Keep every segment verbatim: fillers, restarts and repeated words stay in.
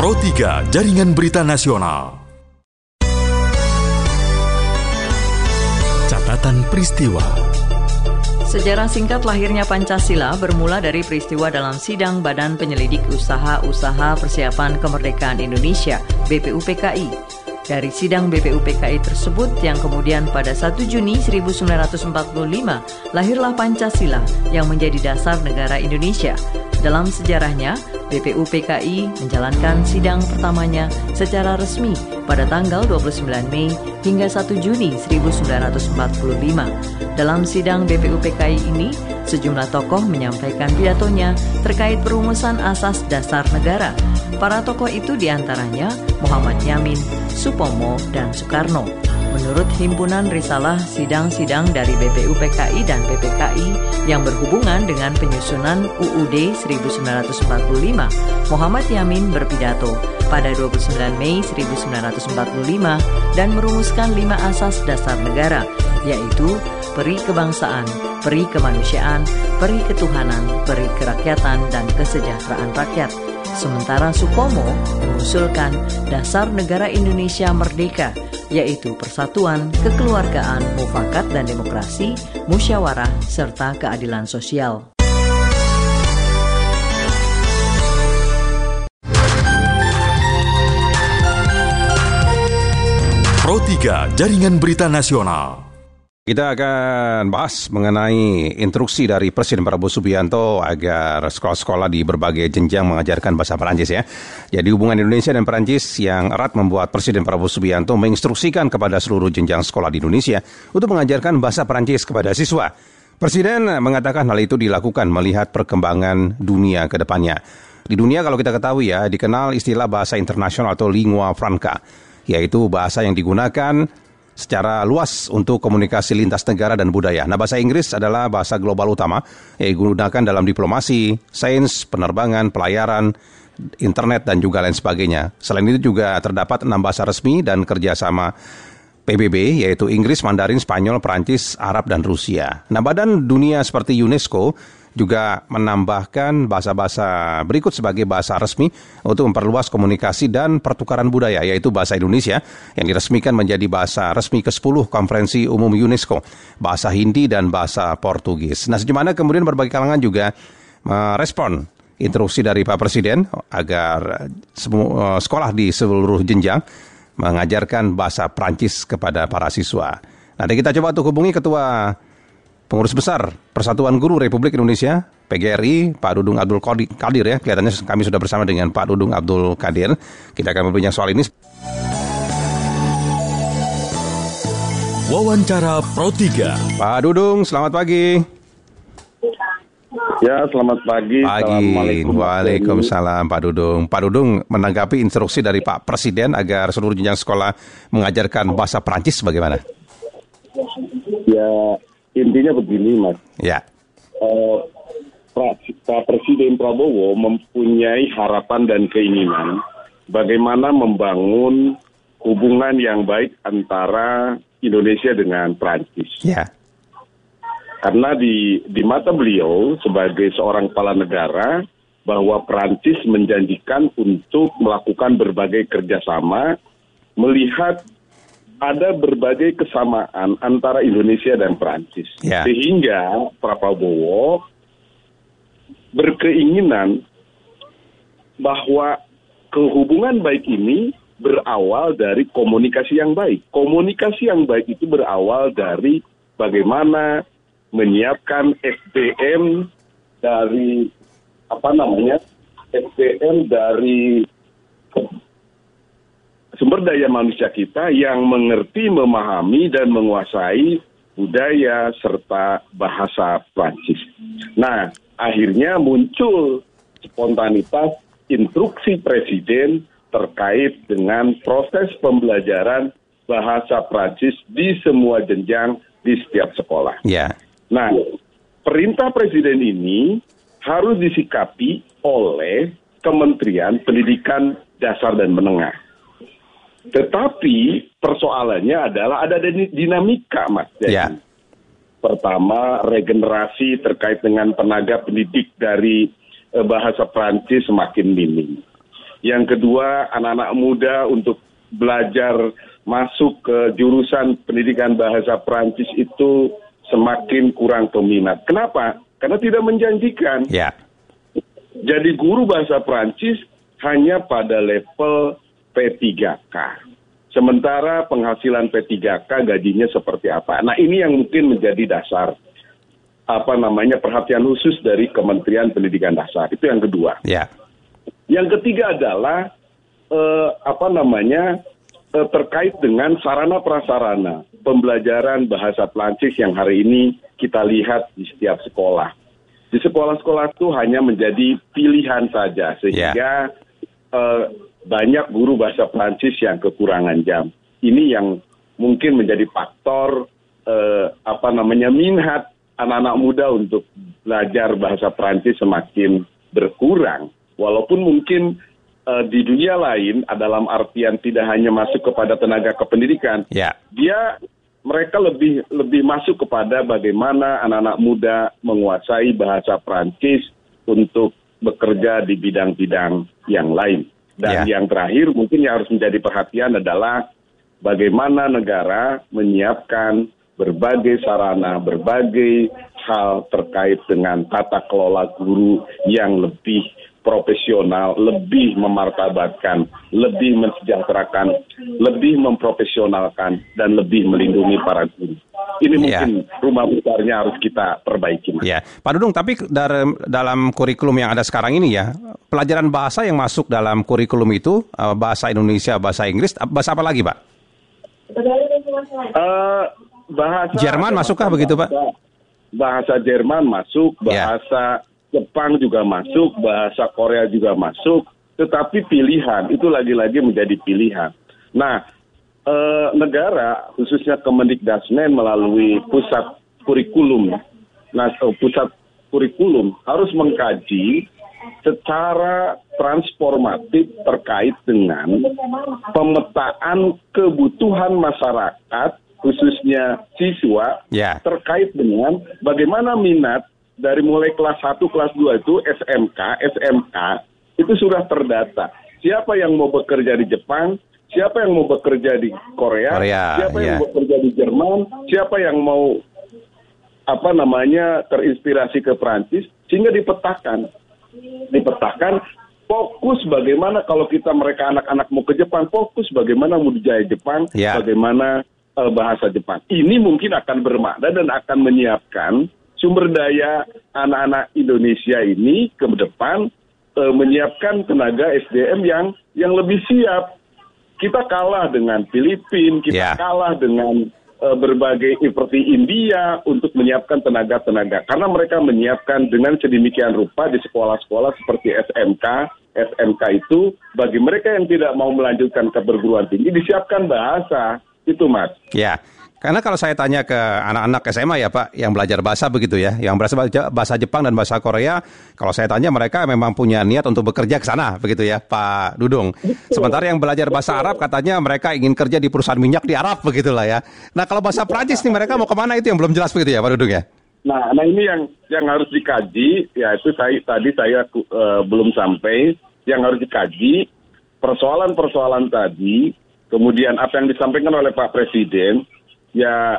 Pro tiga Jaringan Berita Nasional. Catatan peristiwa. Sejarah singkat lahirnya Pancasila bermula dari peristiwa dalam sidang Badan Penyelidik Usaha-Usaha Persiapan Kemerdekaan Indonesia (B P U P K I). Dari sidang B P U P K I tersebut yang kemudian pada satu Juni seribu sembilan ratus empat puluh lima lahirlah Pancasila yang menjadi dasar negara Indonesia. Dalam sejarahnya, B P U P K I menjalankan sidang pertamanya secara resmi pada tanggal dua puluh sembilan Mei hingga satu Juni seribu sembilan ratus empat puluh lima. Dalam sidang B P U P K I ini, sejumlah tokoh menyampaikan pidatonya terkait perumusan asas dasar negara. Para tokoh itu diantaranya Muhammad Yamin, Supomo, dan Soekarno. Menurut Himpunan Risalah Sidang-Sidang dari B P U P K I dan P P K I yang berhubungan dengan penyusunan U U D seribu sembilan ratus empat puluh lima, Muhammad Yamin berpidato pada dua puluh sembilan Mei seribu sembilan ratus empat puluh lima dan merumuskan lima asas dasar negara, yaitu peri kebangsaan, peri kemanusiaan, peri ketuhanan, peri kerakyatan, dan kesejahteraan rakyat. Sementara Supomo mengusulkan dasar negara Indonesia merdeka, yaitu persatuan, kekeluargaan, mufakat dan demokrasi, musyawarah, serta keadilan sosial. Pro tiga Jaringan Berita Nasional. Kita akan bahas mengenai instruksi dari Presiden Prabowo Subianto agar sekolah-sekolah di berbagai jenjang mengajarkan bahasa Perancis ya. Jadi hubungan Indonesia dan Perancis yang erat membuat Presiden Prabowo Subianto menginstruksikan kepada seluruh jenjang sekolah di Indonesia untuk mengajarkan bahasa Perancis kepada siswa. Presiden mengatakan hal itu dilakukan melihat perkembangan dunia ke depannya. Di dunia kalau kita ketahui ya, dikenal istilah bahasa internasional atau lingua franca, yaitu bahasa yang digunakan secara luas untuk komunikasi lintas negara dan budaya. Nah, bahasa Inggris adalah bahasa global utama yang digunakan dalam diplomasi, sains, penerbangan, pelayaran, internet, dan juga lain sebagainya. Selain itu juga terdapat enam bahasa resmi dan kerjasama P B B, yaitu Inggris, Mandarin, Spanyol, Perancis, Arab, dan Rusia. Nah, badan dunia seperti UNESCO juga menambahkan bahasa-bahasa berikut sebagai bahasa resmi untuk memperluas komunikasi dan pertukaran budaya, yaitu bahasa Indonesia yang diresmikan menjadi bahasa resmi ke sepuluh Konferensi Umum UNESCO, bahasa Hindi dan bahasa Portugis. Nah, sejauh mana kemudian berbagai kalangan juga merespon instruksi dari Pak Presiden agar semua sekolah di seluruh jenjang mengajarkan bahasa Prancis kepada para siswa. Nanti kita coba untuk hubungi Ketua Pengurus Besar Persatuan Guru Republik Indonesia, P G R I, Pak Dudung Abdul Qadir ya. Kelihatannya kami sudah bersama dengan Pak Dudung Abdul Qadir. Kita akan berbincang soal ini. Wawancara Pro tiga. Pak Dudung, selamat pagi. Ya, selamat pagi. Pagi. Waalaikumsalam Pak Dudung. Pak Dudung menanggapi instruksi dari Pak Presiden agar seluruh jenjang sekolah mengajarkan bahasa Prancis bagaimana? Ya, intinya begini, Mas. Ya. Uh, Pak Presiden Prabowo mempunyai harapan dan keinginan bagaimana membangun hubungan yang baik antara Indonesia dengan Prancis. Ya. Karena di di mata beliau sebagai seorang kepala negara bahwa Prancis menjanjikan untuk melakukan berbagai kerjasama melihat ada berbagai kesamaan antara Indonesia dan Prancis. Yeah. Sehingga Pak Prabowo berkeinginan bahwa kehubungan baik ini berawal dari komunikasi yang baik. Komunikasi yang baik itu berawal dari bagaimana menyiapkan S D M dari apa namanya S D M dari sumber daya manusia kita yang mengerti, memahami, dan menguasai budaya serta bahasa Prancis. Nah, akhirnya muncul spontanitas instruksi Presiden terkait dengan proses pembelajaran bahasa Prancis di semua jenjang di setiap sekolah. Yeah. Nah, perintah Presiden ini harus disikapi oleh Kementerian Pendidikan Dasar dan Menengah. Tetapi persoalannya adalah ada dinamika, Mas. Ya. Pertama, regenerasi terkait dengan tenaga pendidik dari eh, bahasa Prancis semakin minim. Yang kedua, anak-anak muda untuk belajar masuk ke jurusan pendidikan bahasa Perancis itu semakin kurang peminat. Kenapa? Karena tidak menjanjikan. Ya. Jadi guru bahasa Perancis hanya pada level P tiga K. Sementara penghasilan P tiga K gajinya seperti apa? Nah, ini yang mungkin menjadi dasar apa namanya perhatian khusus dari Kementerian Pendidikan Dasar. Itu yang kedua. Ya. Yang ketiga adalah eh, apa namanya eh, terkait dengan sarana prasarana pembelajaran bahasa Perancis yang hari ini kita lihat di setiap sekolah. Di sekolah-sekolah itu hanya menjadi pilihan saja sehingga yeah. eh, banyak guru bahasa Perancis yang kekurangan jam. Ini yang mungkin menjadi faktor eh, apa namanya minat anak-anak muda untuk belajar bahasa Perancis semakin berkurang. Walaupun mungkin uh, di dunia lain, dalam artian tidak hanya masuk kepada tenaga kependidikan, yeah. dia mereka lebih lebih masuk kepada bagaimana anak-anak muda menguasai bahasa Perancis untuk bekerja di bidang-bidang yang lain. Dan yeah. yang terakhir mungkin yang harus menjadi perhatian adalah bagaimana negara menyiapkan berbagai sarana, berbagai hal terkait dengan tata kelola guru yang lebih profesional, lebih memartabatkan, lebih mensejahterakan, lebih memprofesionalkan, dan lebih melindungi para guru. Ini mungkin ya. rumah besarnya harus kita perbaiki. Mas. Ya, Pak Dudung, tapi dari, dalam kurikulum yang ada sekarang ini ya, pelajaran bahasa yang masuk dalam kurikulum itu, bahasa Indonesia, bahasa Inggris, bahasa apa lagi, Pak? Uh, bahasa Jerman masukkah begitu, Pak? Bahasa Jerman masuk, bahasa... Ya. Jepang juga masuk, bahasa Korea juga masuk, tetapi pilihan, itu lagi-lagi menjadi pilihan. Nah, e, negara, khususnya Kemendikdasmen melalui pusat kurikulum, nah, pusat kurikulum harus mengkaji secara transformatif terkait dengan pemetaan kebutuhan masyarakat, khususnya siswa, yeah. terkait dengan bagaimana minat dari mulai kelas satu, kelas dua itu S M K, S M K itu sudah terdata. Siapa yang mau bekerja di Jepang, siapa yang mau bekerja di Korea, Korea siapa yeah. yang mau bekerja di Jerman, siapa yang mau apa namanya terinspirasi ke Perancis, sehingga dipetakan, dipetakan fokus bagaimana kalau kita mereka anak-anak mau ke Jepang, fokus bagaimana budaya Jepang, yeah. bagaimana uh, bahasa Jepang. Ini mungkin akan bermakna dan akan menyiapkan sumber daya anak-anak Indonesia ini ke depan e, menyiapkan tenaga S D M yang yang lebih siap. Kita kalah dengan Filipina, kita yeah. kalah dengan e, berbagai seperti India untuk menyiapkan tenaga-tenaga. Karena mereka menyiapkan dengan sedemikian rupa di sekolah-sekolah seperti S M K. S M K itu bagi mereka yang tidak mau melanjutkan ke perguruan tinggi disiapkan bahasa. Itu, Mas. Ya. Yeah. Karena kalau saya tanya ke anak-anak S M A ya Pak, yang belajar bahasa begitu ya, yang berasa bahasa Jepang dan bahasa Korea, kalau saya tanya mereka memang punya niat untuk bekerja ke sana begitu ya Pak Dudung. Sementara yang belajar bahasa Arab katanya mereka ingin kerja di perusahaan minyak di Arab begitulah ya. Nah kalau bahasa Prancis nih mereka mau kemana itu yang belum jelas begitu ya Pak Dudung ya? Nah, nah ini yang yang harus dikaji, ya itu saya tadi saya uh, belum sampai, yang harus dikaji persoalan-persoalan tadi, kemudian apa yang disampaikan oleh Pak Presiden. Ya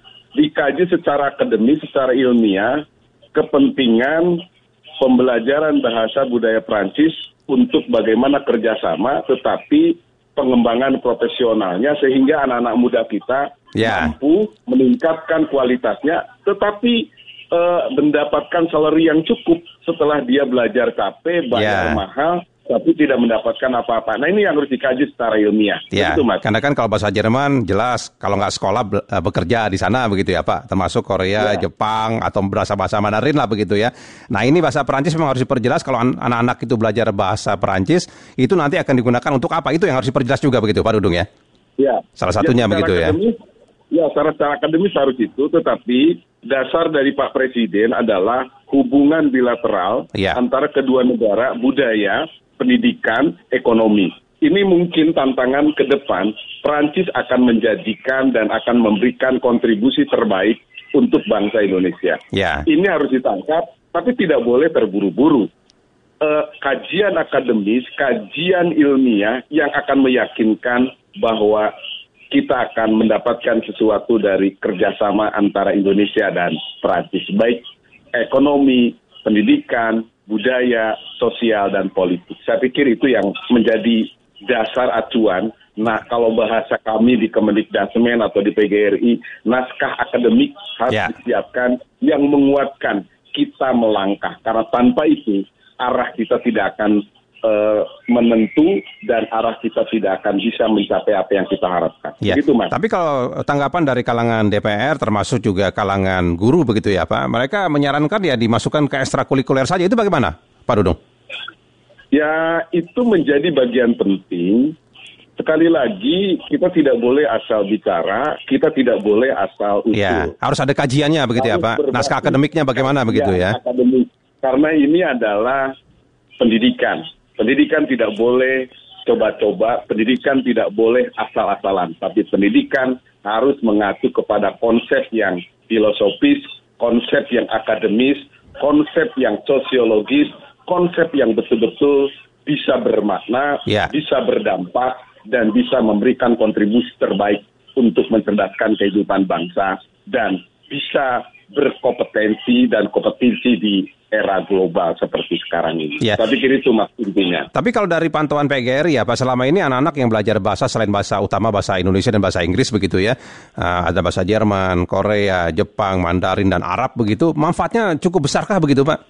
dikaji secara akademis, secara ilmiah, kepentingan pembelajaran bahasa budaya Prancis untuk bagaimana kerjasama, tetapi pengembangan profesionalnya sehingga anak-anak muda kita yeah. mampu meningkatkan kualitasnya, tetapi uh, mendapatkan salary yang cukup setelah dia belajar capek, bayar yeah. mahal, tapi tidak mendapatkan apa-apa. Nah ini yang harus dikaji secara ilmiah. Ya, begitu, Mas. Karena kan kalau bahasa Jerman jelas kalau nggak sekolah be- bekerja di sana begitu ya Pak. Termasuk Korea, ya. Jepang atau bahasa-bahasa Mandarin lah begitu ya. Nah ini bahasa Perancis memang harus diperjelas kalau an- anak-anak itu belajar bahasa Perancis itu nanti akan digunakan untuk apa? Itu yang harus diperjelas juga begitu Pak Dudung ya. Ya. Salah satunya ya, begitu akademis, ya. Ya secara, secara akademis harus itu, tetapi dasar dari Pak Presiden adalah hubungan bilateral ya. antara kedua negara, budaya, pendidikan, ekonomi. Ini mungkin tantangan ke depan, Perancis akan menjadikan dan akan memberikan kontribusi terbaik untuk bangsa Indonesia. Yeah. Ini harus ditangkap, tapi tidak boleh terburu-buru. uh, kajian akademis, kajian ilmiah yang akan meyakinkan bahwa kita akan mendapatkan sesuatu dari kerjasama antara Indonesia dan Perancis, baik ekonomi, pendidikan, budaya, sosial, dan politik. Saya pikir itu yang menjadi dasar acuan. Nah, kalau bahasa kami di Kemendikdasmen atau di P G R I, naskah akademik harus yeah. disiapkan yang menguatkan kita melangkah. Karena tanpa itu, arah kita tidak akan uh, menentu dan arah kita tidak akan bisa mencapai apa yang kita harapkan. Ya. Begitu, Mas. Tapi kalau tanggapan dari kalangan D P R, termasuk juga kalangan guru begitu ya Pak, mereka menyarankan ya dimasukkan ke ekstrakurikuler saja. Itu bagaimana, Pak Dudung? Ya, itu menjadi bagian penting. Sekali lagi, kita tidak boleh asal bicara, kita tidak boleh asal usul. Ya, harus ada kajiannya begitu harus ya Pak. Naskah akademiknya bagaimana ya, begitu ya? Akademik. Karena ini adalah pendidikan. Pendidikan tidak boleh coba-coba, pendidikan tidak boleh asal-asalan. Tapi pendidikan harus mengacu kepada konsep yang filosofis, konsep yang akademis, konsep yang sosiologis, konsep yang betul-betul bisa bermakna, ya. bisa berdampak, dan bisa memberikan kontribusi terbaik untuk mencerdaskan kehidupan bangsa dan bisa berkompetensi dan kompetisi di era global seperti sekarang ini. Ya. Saya pikir itu mas intinya. Tapi kalau dari pantauan P G R I ya Pak, selama ini anak-anak yang belajar bahasa selain bahasa utama bahasa Indonesia dan bahasa Inggris begitu ya, uh, ada bahasa Jerman, Korea, Jepang, Mandarin dan Arab begitu, manfaatnya cukup besarkah begitu Pak?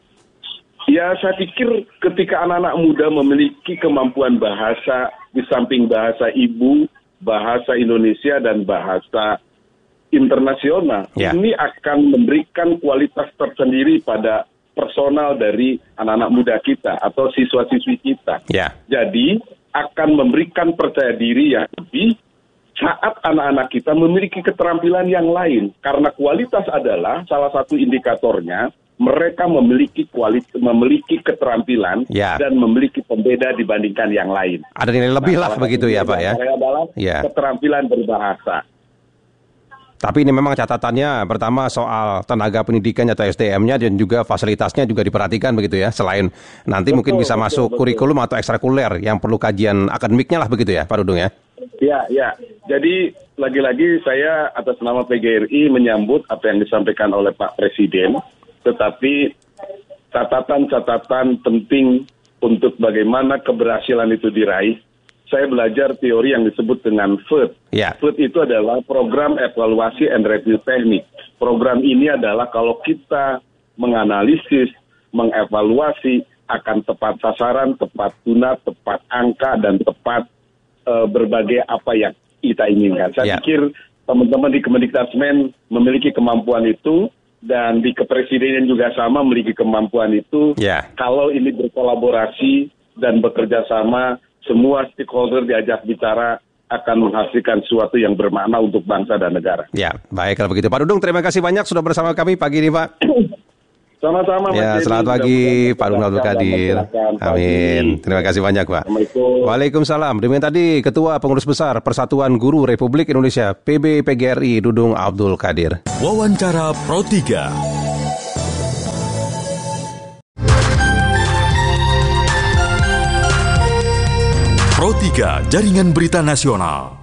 Ya, saya pikir ketika anak-anak muda memiliki kemampuan bahasa di samping bahasa ibu, bahasa Indonesia dan bahasa internasional, ya. ini akan memberikan kualitas tersendiri pada personal dari anak-anak muda kita atau siswa-siswi kita. Ya. Jadi akan memberikan percaya diri yang lebih saat anak-anak kita memiliki keterampilan yang lain. Karena kualitas adalah salah satu indikatornya, mereka memiliki kualitas, memiliki keterampilan ya. dan memiliki pembeda dibandingkan yang lain. Ada nilai lebih nah, lah begitu ya Pak ya? Adalah ya. keterampilan berbahasa. Tapi ini memang catatannya pertama soal tenaga pendidikan atau S D M-nya dan juga fasilitasnya juga diperhatikan begitu ya. Selain nanti betul, mungkin bisa betul, masuk betul. kurikulum atau ekstrakurikuler yang perlu kajian akademiknya lah begitu ya Pak Dudung ya. Ya, ya. Jadi lagi-lagi saya atas nama P G R I menyambut apa yang disampaikan oleh Pak Presiden. Tetapi catatan-catatan penting untuk bagaimana keberhasilan itu diraih. Saya belajar teori yang disebut dengan F E T. Yeah. F E T itu adalah program evaluasi and review teknik. Program ini adalah kalau kita menganalisis, mengevaluasi akan tepat sasaran, tepat guna, tepat angka, dan tepat uh, berbagai apa yang kita inginkan. Saya yeah. pikir teman-teman di Kemendikdasmen memiliki kemampuan itu. Dan di kepresidenan juga sama memiliki kemampuan itu. Yeah. Kalau ini berkolaborasi dan bekerja sama, semua stakeholder diajak bicara akan menghasilkan sesuatu yang bermakna untuk bangsa dan negara. Ya, baik kalau begitu. Pak Dudung, terima kasih banyak sudah bersama kami pagi ini, Pak. Sama-sama, Mas. Ya, selamat pagi, Pak Dudung Abdul Qadir. Amin. Terima kasih banyak, Pak. Waalaikumsalam. Demikian tadi Ketua Pengurus Besar Persatuan Guru Republik Indonesia P B P G R I Dudung Abdul Qadir. Wawancara Pro tiga. Pro tiga, Jaringan Berita Nasional.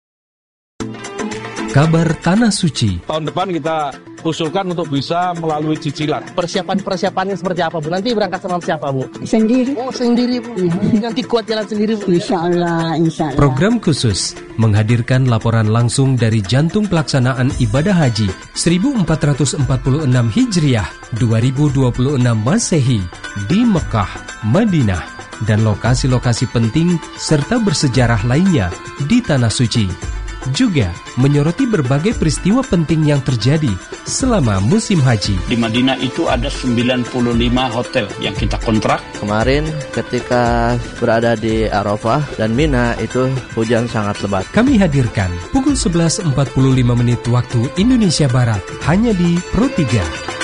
Kabar Tanah Suci. Tahun depan kita usulkan untuk bisa melalui cicilan. Persiapan-persiapannya seperti apa, Bu? Nanti berangkat sama siapa, Bu? Sendiri. Oh, sendiri, Bu. Mm-hmm. Nanti kuat jalan sendiri, Bu. Insya Allah, insya Allah. Program khusus menghadirkan laporan langsung dari jantung pelaksanaan ibadah haji seribu empat ratus empat puluh enam Hijriah dua ribu dua puluh enam Masehi di Mekah, Madinah, dan lokasi-lokasi penting serta bersejarah lainnya di Tanah Suci. Juga menyoroti berbagai peristiwa penting yang terjadi selama musim haji. Di Madinah itu ada sembilan puluh lima hotel yang kita kontrak. Kemarin ketika berada di Arafah dan Mina itu hujan sangat lebat. Kami hadirkan pukul sebelas empat puluh lima menit waktu Indonesia Barat hanya di Pro tiga.